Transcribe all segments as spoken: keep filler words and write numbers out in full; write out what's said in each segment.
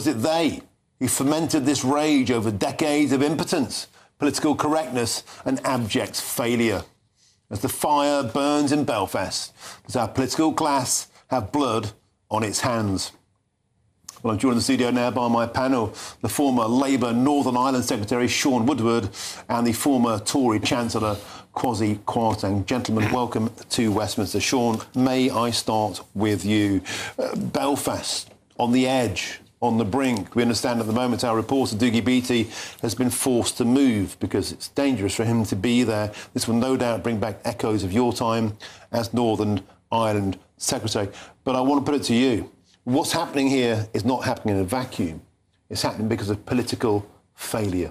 is it they who fomented this rage over decades of impotence, political correctness and abject failure? As the fire burns in Belfast, does our political class have blood on its hands? Well, I'm joined in the studio now by my panel, the former Labour Northern Ireland Secretary Sean Woodward and the former Tory Chancellor Kwasi Kwarteng. Gentlemen, welcome to Westminster. Sean, may I start with you? Uh, Belfast, on the edge, on the brink. We understand at the moment our reporter Dougie Beattie has been forced to move because it's dangerous for him to be there. This will no doubt bring back echoes of your time as Northern Ireland Secretary. But I want to put it to you. What's happening here is not happening in a vacuum. It's happening because of political failure.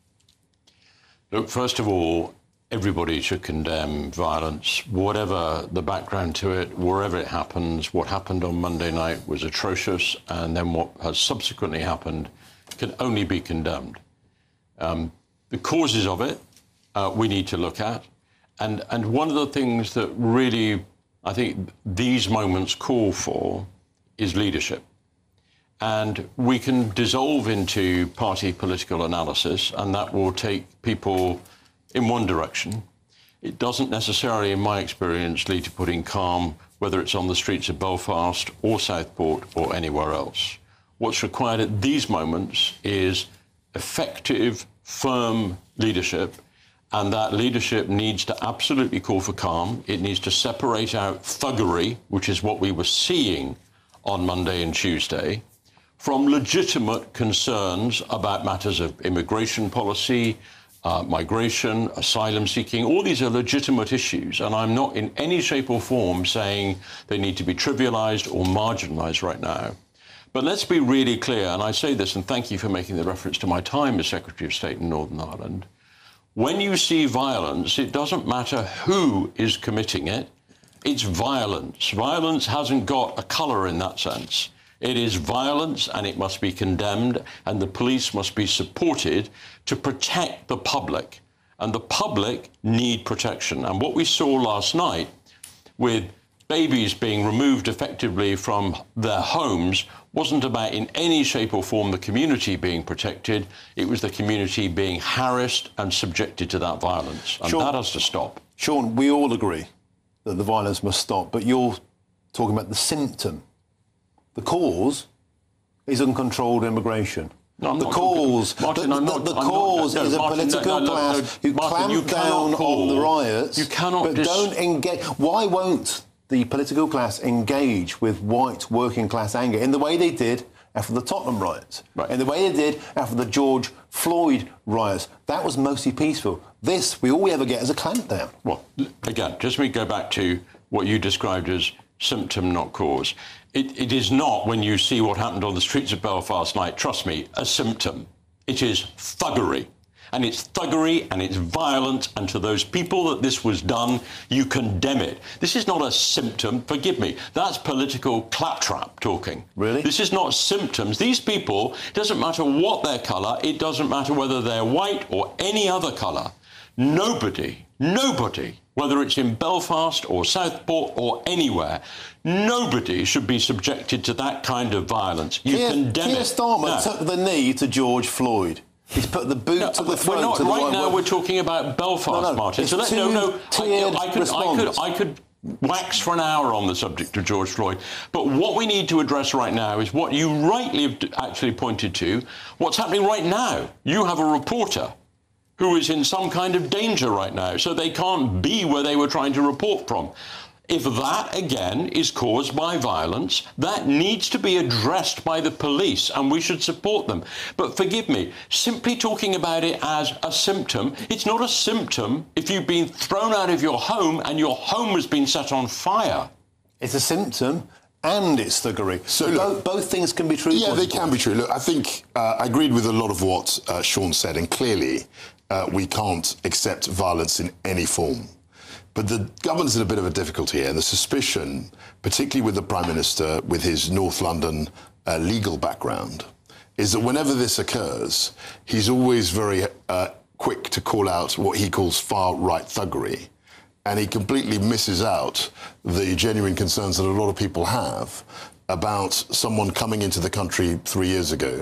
Look, first of all, everybody should condemn violence, whatever the background to it, wherever it happens. What happened on Monday night was atrocious, and then what has subsequently happened can only be condemned. Um, the causes of it, uh, we need to look at. And, and one of the things that really, I think, these moments call for is leadership. And we can dissolve into party political analysis, and that will take people in one direction. It doesn't necessarily, in my experience, lead to putting calm, whether it's on the streets of Belfast or Southport or anywhere else. What's required at these moments is effective, firm leadership, and that leadership needs to absolutely call for calm. It needs to separate out thuggery, which is what we were seeing on Monday and Tuesday, from legitimate concerns about matters of immigration policy, uh, migration, asylum seeking. All these are legitimate issues, and I'm not in any shape or form saying they need to be trivialised or marginalised right now. But let's be really clear, and I say this, and thank you for making the reference to my time as Secretary of State in Northern Ireland. When you see violence, it doesn't matter who is committing it. It's violence. Violence hasn't got a colour in that sense. It is violence, and it must be condemned, and the police must be supported to protect the public. And the public need protection. And what we saw last night with babies being removed effectively from their homes wasn't about in any shape or form the community being protected. It was the community being harassed and subjected to that violence. And Sean, that has to stop. Sean, we all agree that the violence must stop, but you're talking about the symptom. The cause is uncontrolled immigration. No, I'm the not cause, talking, Martin, the, I'm the, not, the I'm cause not, no, is Martin, a political no, no, class no, no, who Martin, clamp you down call, on the riots, you cannot but dis- don't engage. Why won't the political class engage with white working class anger in the way they did after the Tottenham riots, right. in the way they did after the George Floyd riots? That was mostly peaceful. This, we all we ever get is a clampdown. Well, again, just let me go back to what you described as symptom, not cause. It, it is not, when you see what happened on the streets of Belfast night, trust me, a symptom. It is thuggery. And it's thuggery and it's violence, and to those people that this was done, you condemn it. This is not a symptom, forgive me, that's political claptrap talking. Really? This is not symptoms. These people, it doesn't matter what their colour, it doesn't matter whether they're white or any other colour. Nobody, nobody, whether it's in Belfast or Southport or anywhere, nobody should be subjected to that kind of violence. You Keir, condemn Keir it. Starmer No. took the knee to George Floyd. He's put the boot No, to the throat. we're not, to the right white now, work. we're talking about Belfast, no, no, Martin. So let, no, no, I, I, could, I, could, I could wax for an hour on the subject of George Floyd. But what we need to address right now is what you rightly have actually pointed to, what's happening right now. You have a reporter who is in some kind of danger right now, so they can't be where they were trying to report from. If that, again, is caused by violence, that needs to be addressed by the police, and we should support them. But forgive me, simply talking about it as a symptom, it's not a symptom if you've been thrown out of your home and your home has been set on fire. It's a symptom and it's thuggery. So both, look, both things can be true. Yeah, they can be true. Look, I think uh, I agreed with a lot of what uh, Sean said, and clearly uh, we can't accept violence in any form. But the government's in a bit of a difficulty here. The suspicion, particularly with the Prime Minister, with his North London uh, legal background, is that whenever this occurs, he's always very uh, quick to call out what he calls far-right thuggery. And he completely misses out the genuine concerns that a lot of people have about someone coming into the country three years ago